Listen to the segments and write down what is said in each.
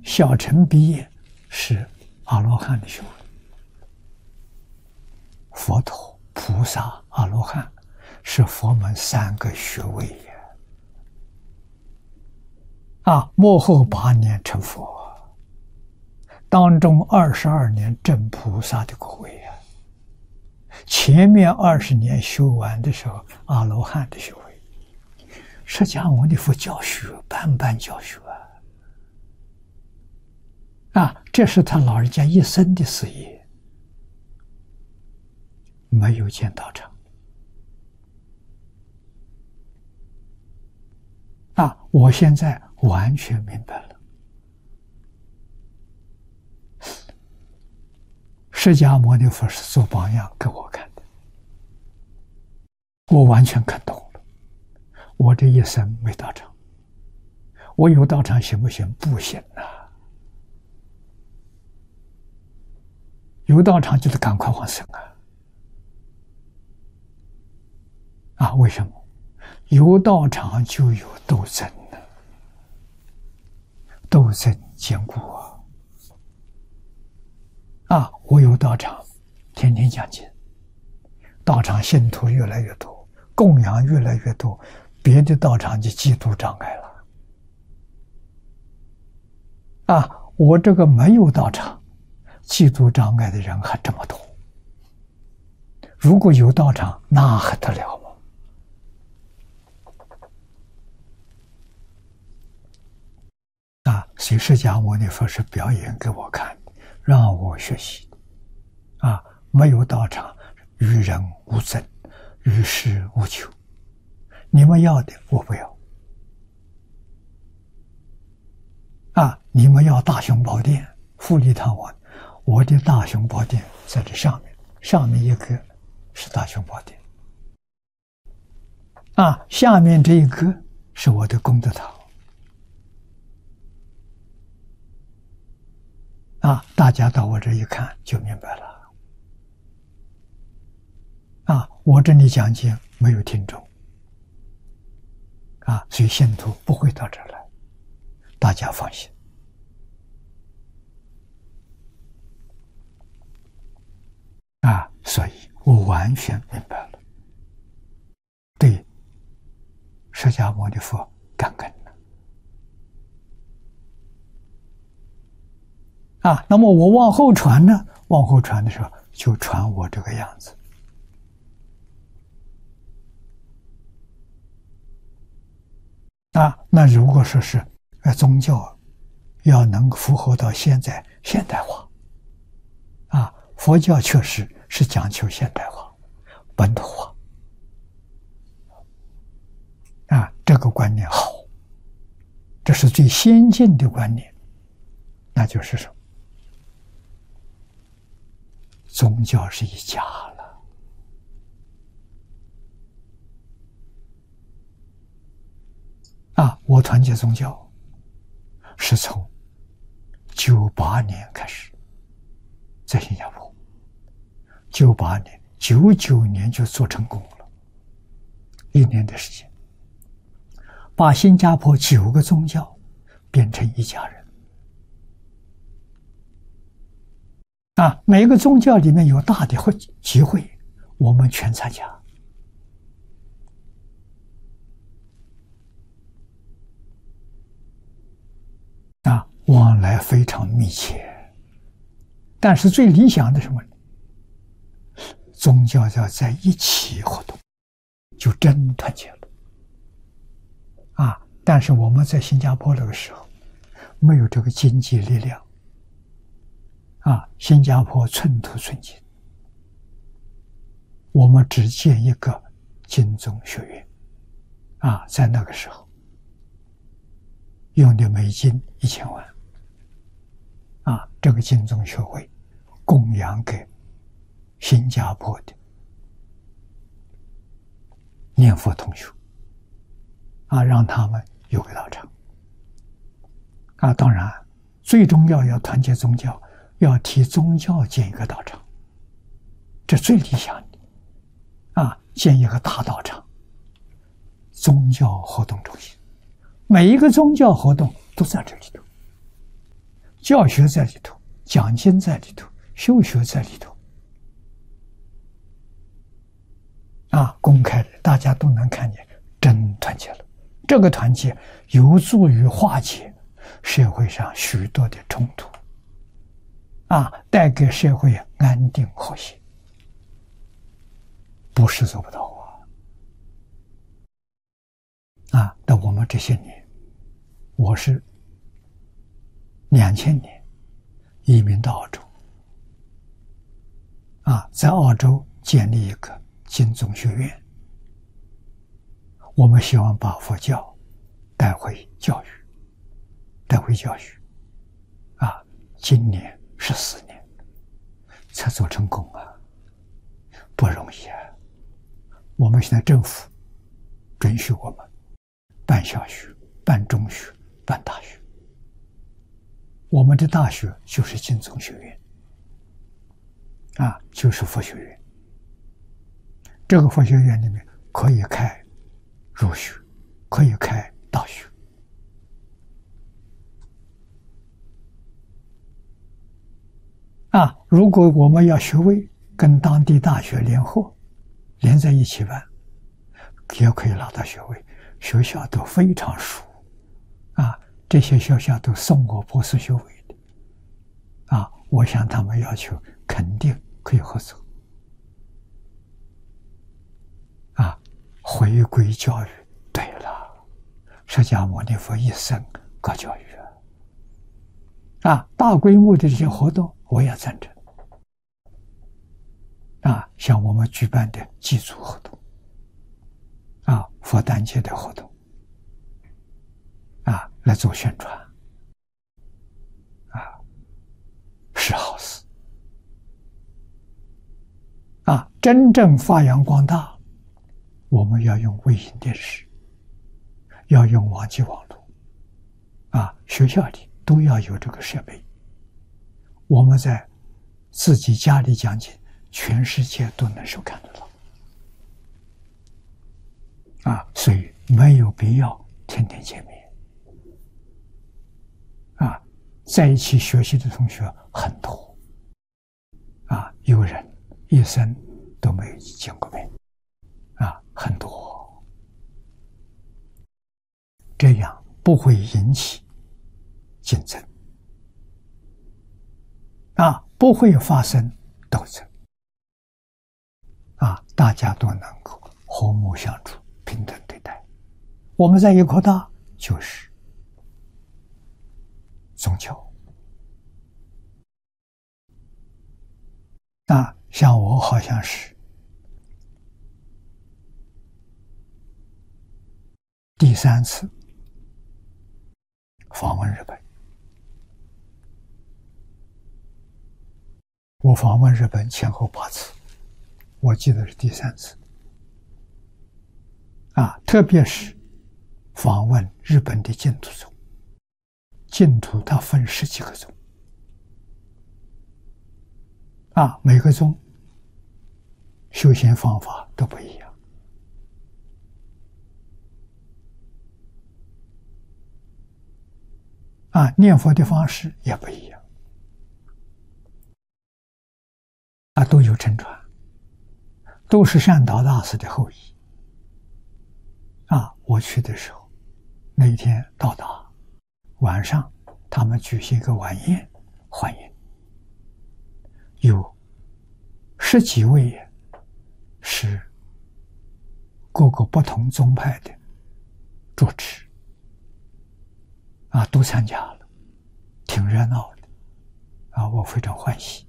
小乘毕业是阿罗汉的学位，佛陀、菩萨、阿罗汉是佛门3个学位也。末后8年成佛，当中22年证菩萨的果位啊，前面20年修完的时候，阿罗汉的学位。释迦牟尼佛教学，班班教学这是他老人家一生的事业，没有建道场我现在完全明白了，释迦牟尼佛是做榜样给我看的，我完全看懂了。我这一生没道场，我有道场行不行？不行有道场就得赶快往生为什么？有道场就有斗争斗争坚固我有道场，天天讲经，道场信徒越来越多，供养越来越多，别的道场就嫉妒障碍了我这个没有道场，嫉妒障碍的人还这么多，如果有道场那还得了吗？所以释迦牟尼佛是表演给我看的，让我学习的没有道场，与人无争，与世无求，你们要的我不要你们要大雄宝殿、富丽堂皇，我的大雄宝殿在这上面，上面一个是大雄宝殿下面这一个是我的功德堂大家到我这一看就明白了我这里讲经没有听众所以信徒不会到这儿来，大家放心所以我完全明白了，对释迦牟尼佛感恩了那么我往后传呢？往后传的时候就传我这个样子那如果说是宗教要能符合到现在现代化佛教确实是讲求现代化、本土化这个观念好，这是最先进的观念，那就是什么？宗教是一家了我团结宗教是从98年开始在新加坡，98年、99年就做成功了，1年的时间，把新加坡9个宗教变成一家人每个宗教里面有大的集会，我们全参加往来非常密切。但是最理想的什么？宗教要在一起活动，就真团结了但是我们在新加坡那个时候没有这个经济力量新加坡寸土寸金，我们只建一个经宗学院在那个时候用的美金1000万这个经宗学会供养给新加坡的念佛同学让他们有个道场当然最重要团结宗教，要替宗教建一个道场，这最理想的建一个大道场，宗教活动中心，每一个宗教活动都在这里头教学在里头，讲经在里头，修学在里头，公开的，大家都能看见，真团结了。这个团结有助于化解社会上许多的冲突，带给社会安定和谐。不是做不到那我们这些年，我是2000年移民到澳洲，在澳洲建立一个经宗学院，我们希望把佛教带回教育，今年14年才做成功不容易我们现在政府准许我们办小学、办中学、办大学，我们的大学就是经宗学院就是佛学院。这个佛学院里面可以开儒学，可以开道学。如果我们要学位跟当地大学联合，连在一起办，也可以拿到学位。学校都非常熟这些学校都送过博士学位的我想他们要求肯定可以合作回归教育。对了，释迦牟尼佛一生搞教育大规模的这些活动我也赞成像我们举办的祭祖活动佛诞节的活动来做宣传是好事真正发扬光大，我们要用卫星电视，要用网际网络学校里都要有这个设备。我们在自己家里讲经，全世界都能收看得到所以没有必要天天见面在一起学习的同学很多有人一生都没有见过面很多，这样不会引起竞争不会发生斗争大家都能够和睦相处，平等对待。我们在一扩大就是宗教像我好像是第3次访问日本。我访问日本前后8次，我记得是第3次特别是访问日本的净土宗，净土它分10几个宗每个宗修行方法都不一样念佛的方式也不一样都有承传，都是善导大师的后裔我去的时候，那一天到达晚上，他们举行一个晚宴欢迎，有10几位是各个不同宗派的主持都参加了，挺热闹的我非常欢喜。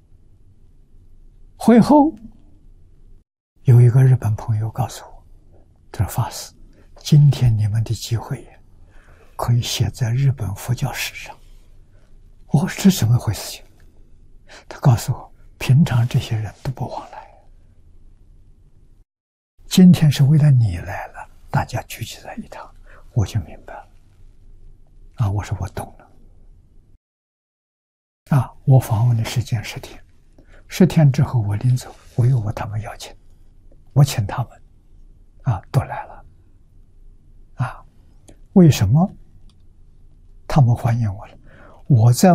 会后有一个日本朋友告诉我，他说法师，今天你们的机会可以写在日本佛教史上。我说这怎么回事情？他告诉我，平常这些人都不往来，今天是为了你来了，大家聚集在一堂，我就明白了我说我懂了我访问的时间10天，10天之后我临走，我又问他们要请，我请他们都来了为什么他们欢迎我了？我在